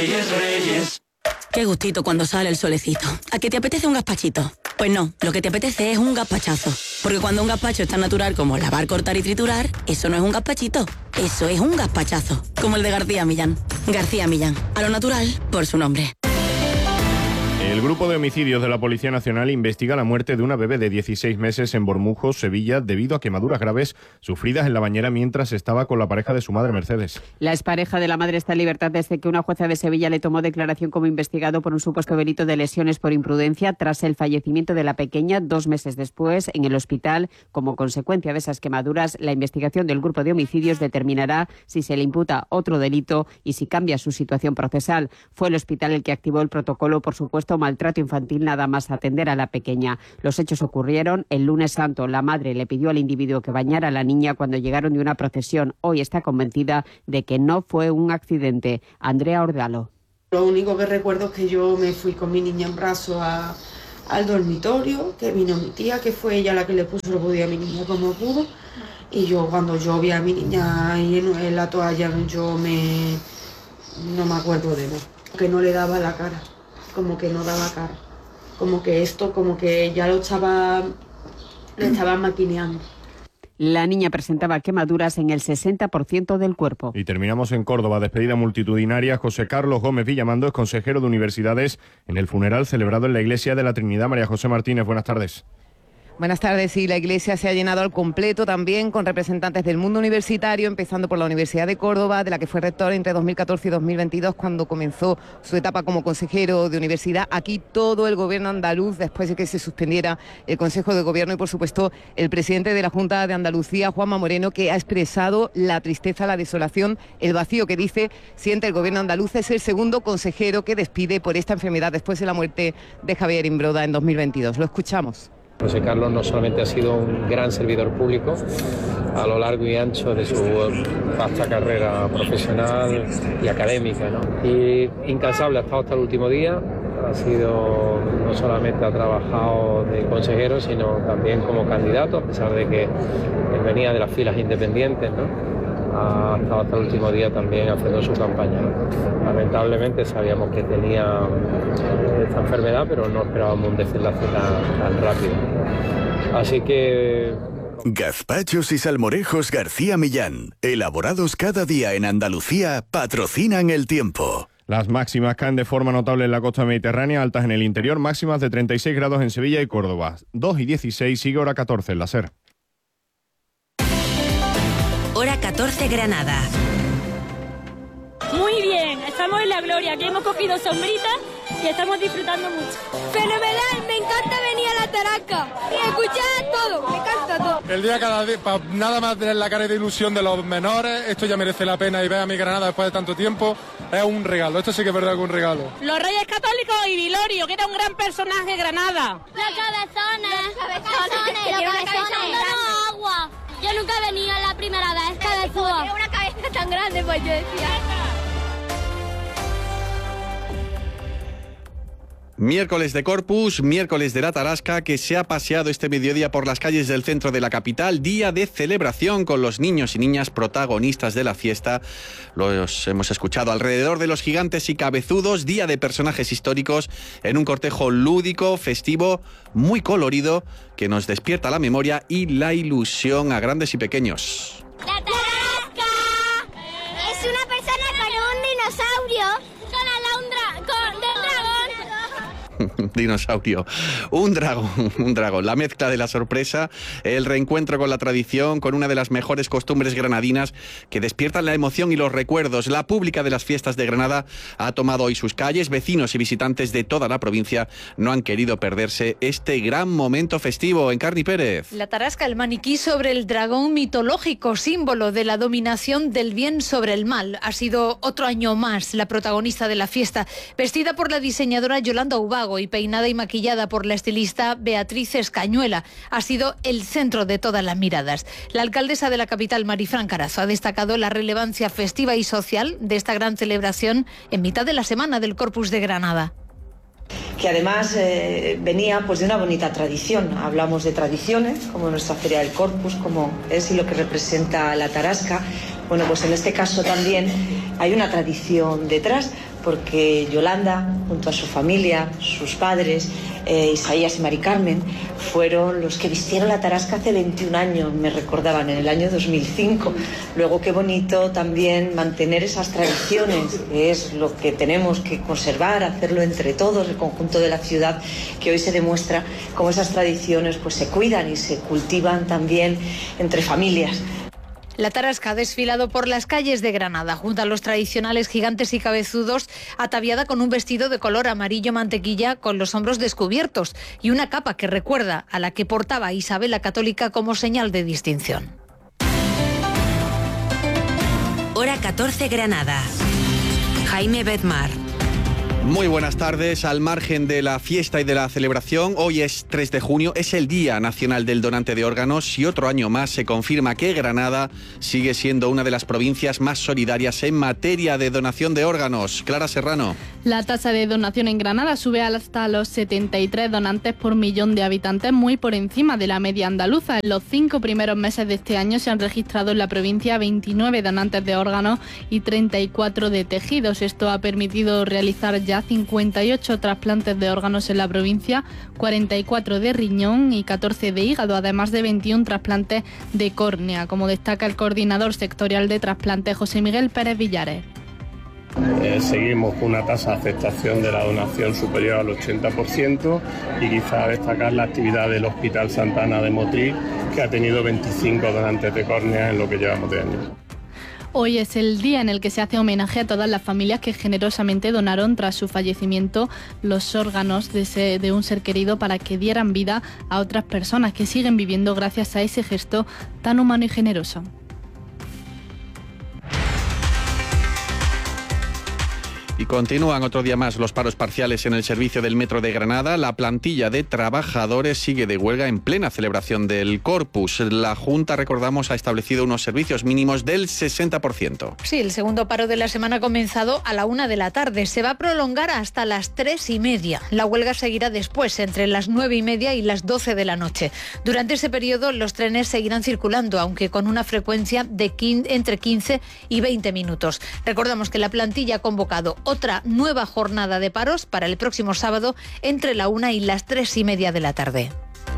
Qué gustito cuando sale el solecito. ¿A que te apetece un gazpachito? Pues no, lo que te apetece es un gazpachazo. Porque cuando un gazpacho es tan natural como lavar, cortar y triturar, eso no es un gazpachito, eso es un gazpachazo. Como el de García Millán. García Millán, a lo natural por su nombre. El grupo de homicidios de la Policía Nacional investiga la muerte de una bebé de 16 meses en Bormujos, Sevilla, debido a quemaduras graves sufridas en la bañera mientras estaba con la pareja de su madre, Mercedes. La expareja de la madre está en libertad desde que una jueza de Sevilla le tomó declaración como investigado por un supuesto delito de lesiones por imprudencia tras el fallecimiento de la pequeña 2 meses después en el hospital. Como consecuencia de esas quemaduras, la investigación del grupo de homicidios determinará si se le imputa otro delito y si cambia su situación procesal. Fue el hospital el que activó el protocolo por supuesto maltrato infantil nada más atender a la pequeña. Los hechos ocurrieron el lunes santo. La madre le pidió al individuo que bañara a la niña cuando llegaron de una procesión. Hoy está convencida de que no fue un accidente. Andrea Ordalo. Lo único que recuerdo es que yo me fui con mi niña en brazos al dormitorio, que vino mi tía, que fue ella la que le puso los body a mi niña como pudo. Y yo cuando yo vi a mi niña ahí en la toalla, no me acuerdo de nada. Que no le daba la cara. Como que no daba cara, como que ya lo estaba maquineando. La niña presentaba quemaduras en el 60% del cuerpo. Y terminamos en Córdoba. Despedida multitudinaria. José Carlos Gómez Villamando es consejero de universidades en el funeral celebrado en la Iglesia de la Trinidad. María José Martínez, buenas tardes. Buenas tardes. Sí, la iglesia se ha llenado al completo también con representantes del mundo universitario, empezando por la Universidad de Córdoba, de la que fue rector entre 2014 y 2022 cuando comenzó su etapa como consejero de universidad. Aquí todo el gobierno andaluz, después de que se suspendiera el Consejo de Gobierno, y por supuesto el presidente de la Junta de Andalucía, Juanma Moreno, que ha expresado la tristeza, la desolación, el vacío que dice siente el gobierno andaluz. Es el segundo consejero que despide por esta enfermedad después de la muerte de Javier Imbroda en 2022. Lo escuchamos. José Carlos no solamente ha sido un gran servidor público a lo largo y ancho de su vasta carrera profesional y académica, ¿no? Y incansable ha estado hasta el último día. Ha sido, no solamente ha trabajado de consejero, sino también como candidato, a pesar de que él venía de las filas independientes, ¿no? Ha estado hasta el último día también haciendo su campaña. Lamentablemente sabíamos que tenía esta enfermedad, pero no esperábamos un desenlace tan rápido. Así que... Gazpachos y salmorejos García Millán, elaborados cada día en Andalucía, patrocinan el tiempo. Las máximas caen de forma notable en la costa mediterránea, altas en el interior, máximas de 36 grados en Sevilla y Córdoba. 2 y 16, sigue hora 14 en la SER. Hora 14 Granada. Muy bien, estamos en la gloria, aquí hemos cogido sombritas y estamos disfrutando mucho. Fenomenal, me encanta venir a la Tarasca y escuchar todo, me encanta todo. El día cada día, nada más tener la cara de ilusión de los menores, esto ya merece la pena, y ver a mi Granada después de tanto tiempo, es un regalo, esto sí que es verdad que es un regalo. Los Reyes Católicos y Vilorio, que era un gran personaje de Granada. Los cabezones, dándonos agua. Yo nunca venía la primera vez, cabezúa. Tiene una cabeza tan grande, pues yo decía. Miércoles de Corpus, miércoles de la Tarasca, que se ha paseado este mediodía por las calles del centro de la capital, día de celebración con los niños y niñas protagonistas de la fiesta. Los hemos escuchado alrededor de los gigantes y cabezudos, día de personajes históricos, en un cortejo lúdico, festivo, muy colorido, que nos despierta la memoria y la ilusión a grandes y pequeños. ¡La Tarasca! Es una persona con un dinosaurio, con del dragón. Dinosaurio, un dragón, la mezcla de la sorpresa, el reencuentro con la tradición, con una de las mejores costumbres granadinas que despiertan la emoción y los recuerdos. La pública de las fiestas de Granada ha tomado hoy sus calles, vecinos y visitantes de toda la provincia no han querido perderse este gran momento festivo. Encarni Pérez. La Tarasca, el maniquí sobre el dragón mitológico, símbolo de la dominación del bien sobre el mal. Ha sido otro año más la protagonista de la fiesta, vestida por la diseñadora Yolanda Ubago y peinada y maquillada por la estilista Beatriz Escañuela. Ha sido el centro de todas las miradas. La alcaldesa de la capital, Marifran Carazo, ha destacado la relevancia festiva y social de esta gran celebración en mitad de la semana del Corpus de Granada. Que además venía pues de una bonita tradición. Hablamos de tradiciones, como nuestra Feria del Corpus, como es y lo que representa la Tarasca. Bueno, pues en este caso también hay una tradición detrás, porque Yolanda, junto a su familia, sus padres, Isaías y Mari Carmen, fueron los que vistieron la tarasca hace 21 años, me recordaban, en el año 2005. Luego, qué bonito también mantener esas tradiciones, que es lo que tenemos que conservar, hacerlo entre todos, el conjunto de la ciudad, que hoy se demuestra cómo esas tradiciones pues se cuidan y se cultivan también entre familias. La tarasca ha desfilado por las calles de Granada, junto a los tradicionales gigantes y cabezudos, ataviada con un vestido de color amarillo mantequilla con los hombros descubiertos y una capa que recuerda a la que portaba Isabel la Católica como señal de distinción. Hora 14 Granada. Jaime Bedmar. Muy buenas tardes. Al margen de la fiesta y de la celebración, hoy es 3 de junio, es el Día Nacional del Donante de Órganos y otro año más se confirma que Granada sigue siendo una de las provincias más solidarias en materia de donación de órganos. Clara Serrano. La tasa de donación en Granada sube hasta los 73 donantes por millón de habitantes, muy por encima de la media andaluza. En los 5 primeros meses de este año se han registrado en la provincia 29 donantes de órganos y 34 de tejidos. Esto ha permitido realizar ya 58 trasplantes de órganos en la provincia, 44 de riñón y 14 de hígado, además de 21 trasplantes de córnea, como destaca el coordinador sectorial de trasplantes, José Miguel Pérez Villares. Seguimos con una tasa de aceptación de la donación superior al 80% y quizá destacar la actividad del Hospital Santa Ana de Motril, que ha tenido 25 donantes de córnea en lo que llevamos de año. Hoy es el día en el que se hace homenaje a todas las familias que generosamente donaron tras su fallecimiento los órganos de un ser querido para que dieran vida a otras personas que siguen viviendo gracias a ese gesto tan humano y generoso. Y continúan otro día más los paros parciales en el servicio del Metro de Granada. La plantilla de trabajadores sigue de huelga en plena celebración del Corpus. La Junta, recordamos, ha establecido unos servicios mínimos del 60%. Sí, el segundo paro de la semana ha comenzado a la 1 de la tarde. Se va a prolongar hasta las 3:30. La huelga seguirá después, entre las 9:30 y las 12 de la noche. Durante ese periodo, los trenes seguirán circulando, aunque con una frecuencia de entre 15 y 20 minutos. Recordamos que la plantilla ha convocado otra nueva jornada de paros para el próximo sábado entre la 1 y las 3:30 de la tarde.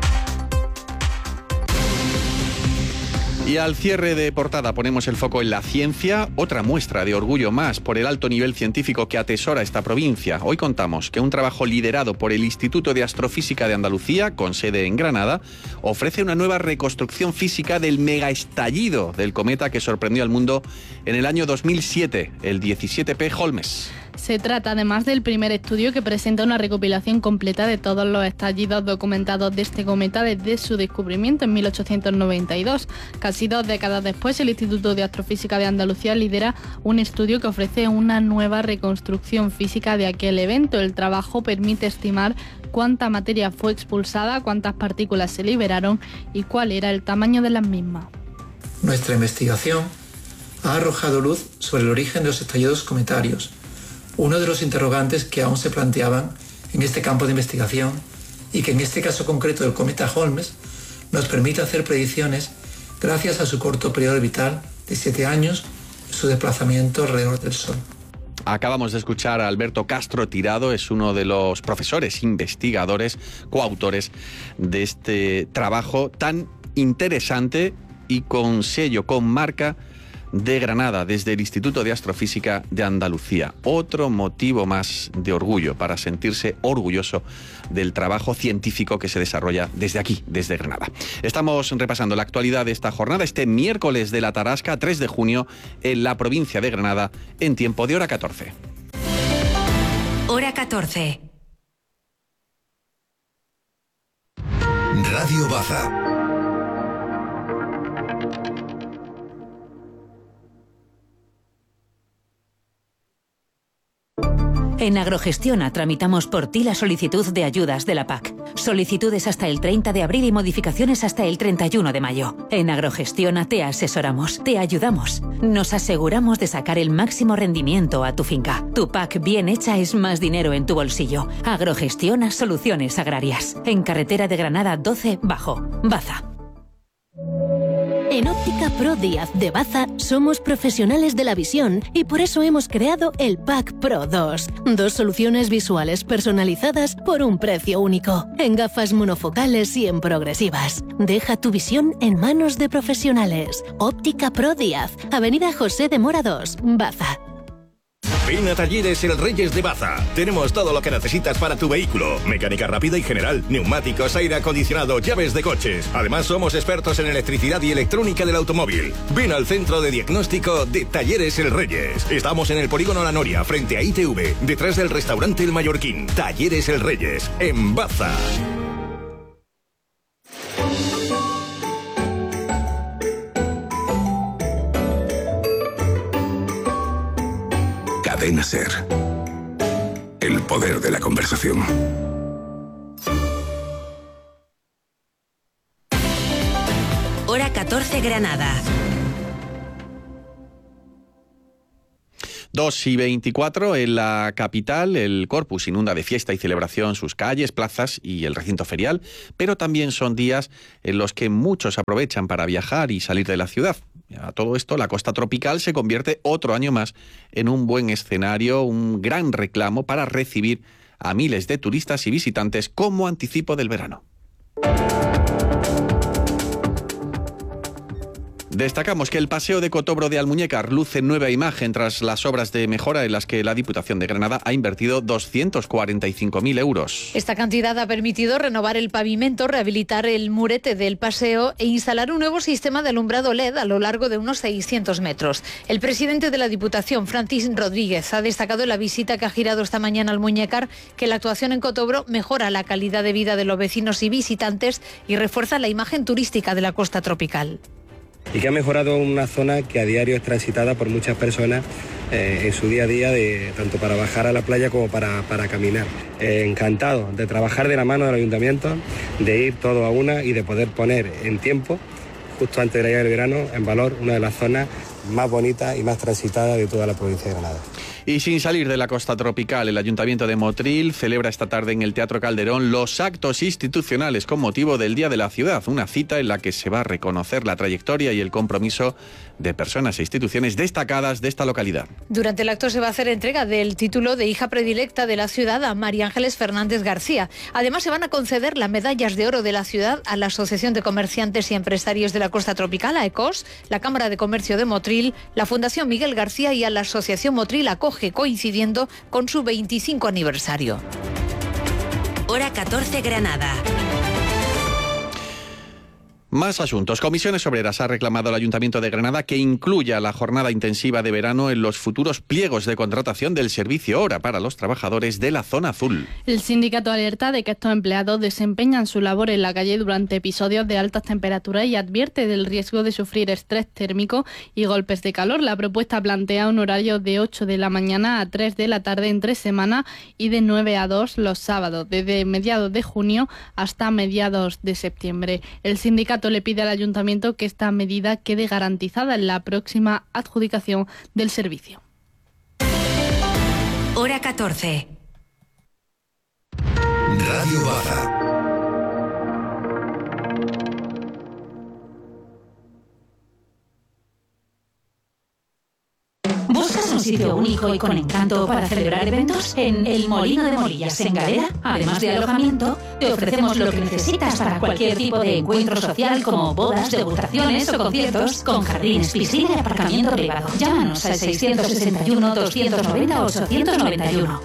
Y al cierre de portada ponemos el foco en la ciencia, otra muestra de orgullo más por el alto nivel científico que atesora esta provincia. Hoy contamos que un trabajo liderado por el Instituto de Astrofísica de Andalucía, con sede en Granada, ofrece una nueva reconstrucción física del megaestallido del cometa que sorprendió al mundo en el año 2007, el 17P Holmes. Se trata además del primer estudio que presenta una recopilación completa de todos los estallidos documentados de este cometa desde su descubrimiento en 1892. Casi 2 décadas después, el Instituto de Astrofísica de Andalucía lidera un estudio que ofrece una nueva reconstrucción física de aquel evento. El trabajo permite estimar cuánta materia fue expulsada, cuántas partículas se liberaron y cuál era el tamaño de las mismas. Nuestra investigación ha arrojado luz sobre el origen de los estallidos cometarios, uno de los interrogantes que aún se planteaban en este campo de investigación y que en este caso concreto del cometa Holmes nos permite hacer predicciones gracias a su corto periodo orbital de 7 años y su desplazamiento alrededor del Sol. Acabamos de escuchar a Alberto Castro Tirado, es uno de los profesores investigadores, coautores de este trabajo tan interesante y con sello, con marca de Granada, desde el Instituto de Astrofísica de Andalucía. Otro motivo más de orgullo para sentirse orgulloso del trabajo científico que se desarrolla desde aquí, desde Granada. Estamos repasando la actualidad de esta jornada, este miércoles de la Tarasca, 3 de junio, en la provincia de Granada, en tiempo de hora 14. Hora 14. Radio Baza. En Agrogestiona tramitamos por ti la solicitud de ayudas de la PAC. Solicitudes hasta el 30 de abril y modificaciones hasta el 31 de mayo. En Agrogestiona te asesoramos, te ayudamos. Nos aseguramos de sacar el máximo rendimiento a tu finca. Tu PAC bien hecha es más dinero en tu bolsillo. Agrogestiona Soluciones Agrarias. En carretera de Granada 12 Bajo, Baza. En Óptica Pro Díaz de Baza somos profesionales de la visión y por eso hemos creado el Pack Pro 2. 2 soluciones visuales personalizadas por un precio único. En gafas monofocales y en progresivas. Deja tu visión en manos de profesionales. Óptica Pro Díaz, Avenida José de Mora 2, Baza. Ven a Talleres El Reyes de Baza. Tenemos todo lo que necesitas para tu vehículo. Mecánica rápida y general, neumáticos, aire acondicionado, llaves de coches. Además, somos expertos en electricidad y electrónica del automóvil. Ven al centro de diagnóstico de Talleres El Reyes. Estamos en el polígono La Noria, frente a ITV, detrás del restaurante El Mallorquín. Talleres El Reyes, en Baza. Cadena SER. El poder de la conversación. Hora 14 Granada. 2:24 en la capital. El Corpus inunda de fiesta y celebración sus calles, plazas y el recinto ferial, pero también son días en los que muchos aprovechan para viajar y salir de la ciudad. A todo esto, la costa tropical se convierte otro año más en un buen escenario, un gran reclamo para recibir a miles de turistas y visitantes como anticipo del verano. Destacamos que el Paseo de Cotobro de Almuñécar luce nueva imagen tras las obras de mejora en las que la Diputación de Granada ha invertido 245.000 euros. Esta cantidad ha permitido renovar el pavimento, rehabilitar el murete del paseo e instalar un nuevo sistema de alumbrado LED a lo largo de unos 600 metros. El presidente de la Diputación, Francis Rodríguez, ha destacado en la visita que ha girado esta mañana al Almuñécar que la actuación en Cotobro mejora la calidad de vida de los vecinos y visitantes y refuerza la imagen turística de la costa tropical. Y que ha mejorado una zona que a diario es transitada por muchas personas en su día a día, tanto para bajar a la playa como para caminar. Encantado de trabajar de la mano del ayuntamiento, de ir todo a una y de poder poner en tiempo, justo antes de la llegada del verano, en valor una de las zonas más bonitas y más transitadas de toda la provincia de Granada. Y sin salir de la costa tropical, el Ayuntamiento de Motril celebra esta tarde en el Teatro Calderón los actos institucionales con motivo del Día de la Ciudad, una cita en la que se va a reconocer la trayectoria y el compromiso de personas e instituciones destacadas de esta localidad. Durante el acto se va a hacer entrega del título de hija predilecta de la ciudad a María Ángeles Fernández García. Además, se van a conceder las medallas de oro de la ciudad a la Asociación de Comerciantes y Empresarios de la Costa Tropical, a ECOS, la Cámara de Comercio de Motril, la Fundación Miguel García y a la Asociación Motril Acoge, coincidiendo con su 25 aniversario. Hora 14 Granada. Más asuntos. Comisiones Obreras ha reclamado al Ayuntamiento de Granada que incluya la jornada intensiva de verano en los futuros pliegos de contratación del servicio hora para los trabajadores de la zona azul. El sindicato alerta de que estos empleados desempeñan su labor en la calle durante episodios de altas temperaturas y advierte del riesgo de sufrir estrés térmico y golpes de calor. La propuesta plantea un horario de 8 de la mañana a 3 de la tarde entre semana y de 9 a 2 los sábados, desde mediados de junio hasta mediados de septiembre. El sindicato le pide al ayuntamiento que esta medida quede garantizada en la próxima adjudicación del servicio. Hora 14. Radio Baza. ¿Buscas un sitio único y con encanto para celebrar eventos? En El Molino de Molillas, en Galera, además de alojamiento, te ofrecemos lo que necesitas para cualquier tipo de encuentro social como bodas, degustaciones o conciertos, con jardines, piscina y aparcamiento privado. Llámanos al 661-290-891.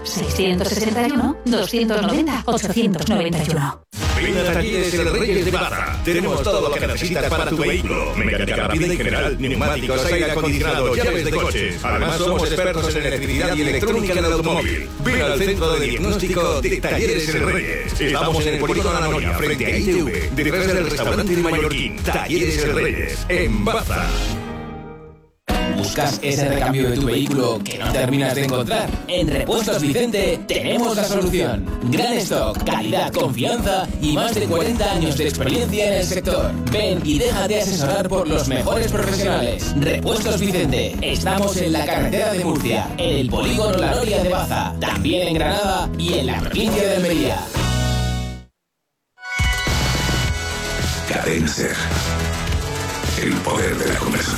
661-290-891. Ven a Talleres El Reyes de Baza. Tenemos todo lo que necesitas para tu vehículo. Mecánica rápida y general, neumáticos, aire acondicionado, llaves de coches. Además, somos expertos en electricidad y electrónica del automóvil. Ven al centro de diagnóstico de Talleres El Reyes. Estamos en el polígono La Noria, frente a ITV, detrás del restaurante El Mallorquín. Talleres El Reyes, en Baza. ¿Buscas ese recambio de tu vehículo que no terminas de encontrar? En Repuestos Vicente tenemos la solución. Gran stock, calidad, confianza y más de 40 años de experiencia en el sector. Ven y déjate asesorar por los mejores profesionales. Repuestos Vicente. Estamos en la carretera de Murcia, en el polígono La Noria de Baza, también en Granada y en la provincia de Almería. Cadena SER. El poder de la conversación.